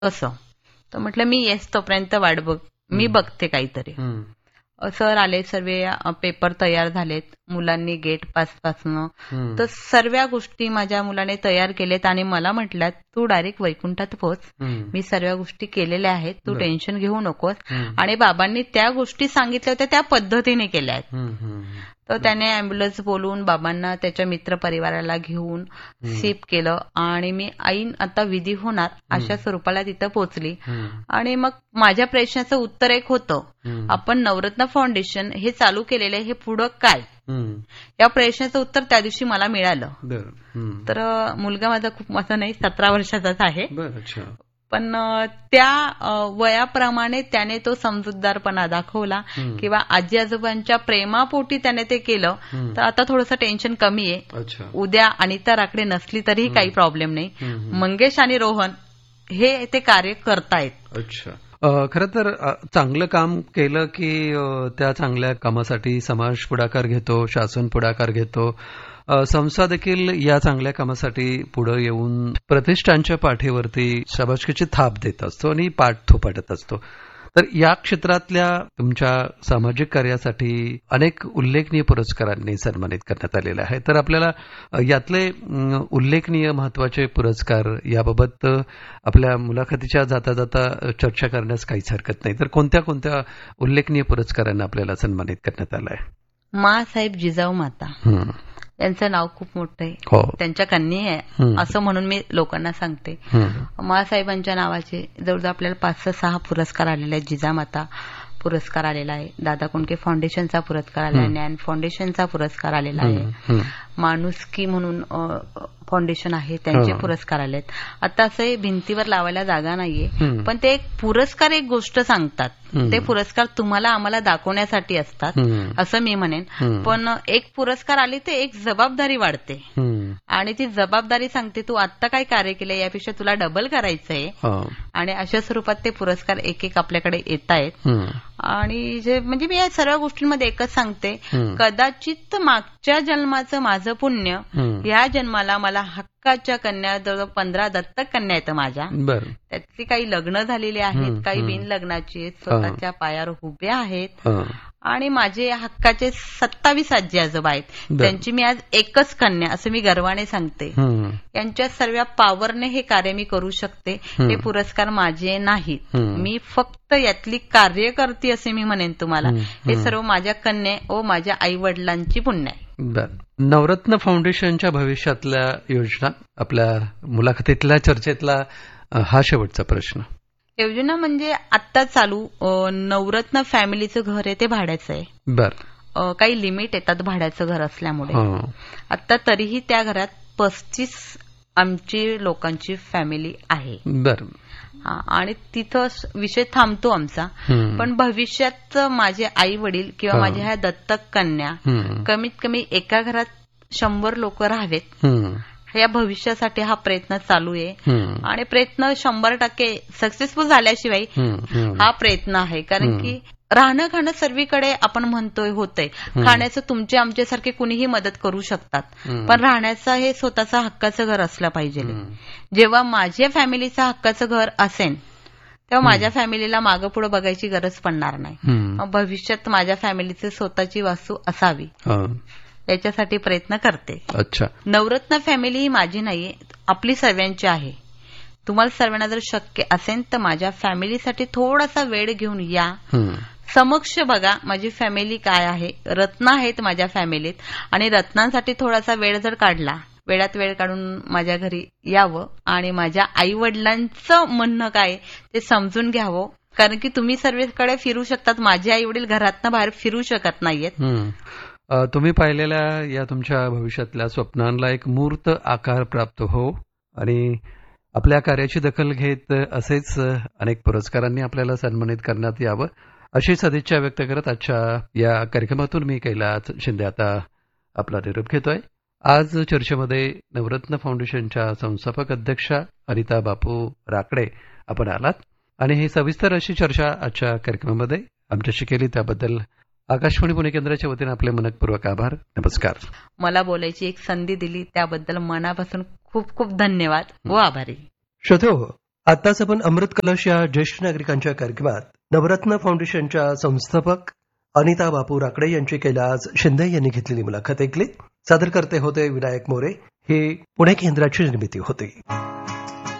असं. तर म्हटलं मी येस तोपर्यंत वाट बघ, मी बघते काहीतरी. सर आले, सर्व पेपर तयार झालेत, मुलांनी गेट पास पासनं तर सर्व गोष्टी माझ्या मुलाने तयार केलेत आणि मला म्हटल्यात तू डायरेक्ट वैकुंठात पोहोच, मी सर्व गोष्टी केलेल्या आहेत, तू टेन्शन घेऊ नकोस. आणि बाबांनी त्या गोष्टी सांगितल्या होत्या त्या पद्धतीने केल्या आहेत. तर त्याने अँब्युलन्स बोलून बाबांना त्याच्या मित्र परिवाराला घेऊन सीप केलं आणि मी ऐन आता विधी होणार अशा स्वरूपाला तिथं पोहोचली. आणि मग माझ्या प्रश्नाचं उत्तर एक होतं, आपण नवरत्न फाउंडेशन हे चालू केलेलं आहे, हे पुढं काय, या प्रश्नाचं उत्तर त्या दिवशी मला मिळालं. तर मुलगा माझा खूप मोठा नाही, 17 वर्षाचाच आहे, पण त्या वयाप्रमाणे त्याने तो समजूतदारपणा दाखवला किंवा आजी आजोबांच्या प्रेमापोटी त्याने ते केलं. तर आता थोडंसं टेन्शन कमी आहे. उद्या अनिता राकडे नसली तरीही काही प्रॉब्लेम नाही, मंगेश आणि रोहन हे ते कार्य करतायत. अच्छा, खरं तर चांगलं काम केलं की त्या चांगल्या कामासाठी समाज पुढाकार घेतो, शासन पुढाकार घेतो, संस्था देखील या चांगल्या कामासाठी पुढे येऊन प्रतिष्ठानच्या पाठीवरती शाबासकीची थाप देत असतो आणि पाठ थोपाटत असतो. तर या क्षेत्रातल्या तुमच्या सामाजिक कार्यासाठी अनेक उल्लेखनीय पुरस्कारांनी सन्मानित करण्यात आलेले आहे. तर आपल्याला यातले उल्लेखनीय महत्वाचे पुरस्कार याबाबत आपल्या मुलाखतीच्या जाता जाता चर्चा करण्यास काहीच हरकत नाही. तर कोणत्या कोणत्या उल्लेखनीय पुरस्कारांना आपल्याला सन्मानित करण्यात आलं आहे? माँसाहेब जिजाऊ माता यांचं नाव खूप मोठं आहे, त्यांच्या कन्या आहे असं म्हणून मी लोकांना सांगते. माँसाहेबांच्या नावाचे जवळजवळ आपल्याला 5-6 पुरस्कार आलेले आहेत. जिजामाता पुरस्कार आलेला आहे, दादा कोंडके फाउंडेशनचा पुरस्कार आलेला आहे, ज्ञान फाउंडेशनचा पुरस्कार आलेला आहे, माणुसकी म्हणून फाउंडेशन आहे त्यांचे पुरस्कार आलेत. आता असं भिंतीवर लावायला जागा नाहीये, पण ते एक पुरस्कार एक गोष्ट सांगतात. ते पुरस्कार तुम्हाला आम्हाला दाखवण्यासाठी असतात असं मी म्हणेन. पण एक पुरस्कार आले ते एक जबाबदारी वाढते आणि ती जबाबदारी सांगते तू आत्ता काय कार्य केलंय यापेक्षा तुला डबल करायचंय. आणि अशा स्वरूपात ते पुरस्कार एक एक आपल्याकडे येत आहेत. आणि जे म्हणजे मी या सर्व गोष्टींमध्ये एकच सांगते, कदाचित मागच्या जन्माचं माझं पुण्य या जन्माला मला हक्काच्या कन्या जवळ 15 दत्तक कन्या आहेत माझ्या. त्यातली काही लग्न झालेली आहेत, काही बिन लग्नाची आहेत, स्वतःच्या पायावर उभ्या आहेत. आणि माझे हक्काचे 27 आजी आजोबा आहेत, त्यांची मी आज एकच कन्या असं मी गर्वाने सांगते. यांच्या सर्व पावरने हे कार्य मी करू शकते. हे पुरस्कार माझे नाहीत, मी फक्त यातली कार्यकर्ती असे मी म्हणेन तुम्हाला. हे सर्व माझ्या कन्या व माझ्या आई वडिलांची पुण्य आहे. नवरत्न फाउंडेशनच्या भविष्यातल्या योजना आपल्या मुलाखतीतल्या चर्चेतला हा शेवटचा प्रश्न. योजना म्हणजे आत्ता चालू नवरत्न फॅमिलीचं घर आहे ते भाड्याचं आहे. काही लिमिट येतात भाड्याचं घर असल्यामुळे. आता तरीही त्या घरात 35 आमची लोकांची फॅमिली आहे. आणि तिथं विषय थांबतो आमचा. पण भविष्यात माझे आई वडील किंवा माझ्या ह्या दत्तक कन्या कमीत कमी एका घरात 100 लोक राहावेत, या भविष्यासाठी हा प्रयत्न चालू आहे. आणि प्रयत्न 100% सक्सेसफुल झाल्याशिवाय हा प्रयत्न आहे. कारण की राहणं खाणं सर्वीकडे आपण म्हणतोय होतंय, खाण्याचं तुमचे आमच्यासारखे कुणीही मदत करू शकतात, पण राहण्याचं हे स्वतःचं हक्काचं घर असलं पाहिजे. जेव्हा माझ्या फॅमिलीचं हक्काचं घर असेल तेव्हा माझ्या फॅमिलीला मागं पुढे बघायची गरज पडणार नाही. भविष्यात माझ्या फॅमिलीची स्वतःची वास्तू असावी याच्यासाठी प्रयत्न करते. अच्छा, नवरत्न फॅमिली ही माझी नाहीये, आपली सर्वांची आहे. तुम्हाला सर्वांना जर शक्य असेल तर माझ्या फॅमिलीसाठी थोडासा वेळ घेऊन या, समक्ष बघा माझी फॅमिली काय आहे. रत्न आहेत माझ्या फॅमिलीत आणि रत्नांसाठी थोडासा वेळ जर काढला, वेळात वेळ काढून माझ्या घरी यावं आणि माझ्या आई वडिलांचं म्हणणं काय ते समजून घ्यावं. कारण की तुम्ही सर्वेकडे फिरू शकतात, माझे आई वडील घरातनं बाहेर फिरू शकत नाहीयेत. तुम्ही पाहिलेल्या या तुमच्या भविष्यातल्या स्वप्नांना एक मूर्त आकार प्राप्त हो आणि आपल्या कार्याची दखल घेत असेच अनेक पुरस्कारांनी आपल्याला सन्मानित करण्यात यावं अशी सदिच्छा व्यक्त करत आजच्या या कार्यक्रमातून मी कैलास शिंदे आता आपला निरोप घेतोय. आज चर्चेमध्ये नवरत्न फाउंडेशनच्या संस्थापक अध्यक्षा अनिता बापू राकडे आपण आलात आणि ही सविस्तर अशी चर्चा आजच्या कार्यक्रमामध्ये आमच्याशी केली, त्याबद्दल आकाशवाणी पुणे केंद्राच्या वतीने आपले मनपूर्वक आभार. नमस्कार. मला बोलायची एक संधी दिली त्याबद्दल मनापासून खूप खूप धन्यवाद व आभारी. श्रोतेहो, आताच आपण अमृत कलश या ज्येष्ठ नागरिकांच्या कार्यक्रमात नवरत्न फाउंडेशनच्या संस्थापक अनिता बापू राकडे यांची कैलास शिंदे यांनी घेतलेली मुलाखत ऐकली. सादर करते होते विनायक मोरे. ही पुणे केंद्राची निर्मिती होती.